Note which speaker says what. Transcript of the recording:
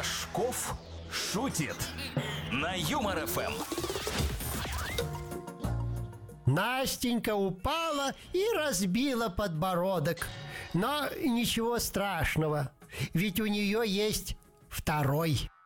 Speaker 1: Рожков шутит на Юмор ФМ.
Speaker 2: Настенька упала и разбила подбородок. Но ничего страшного, ведь у нее есть второй.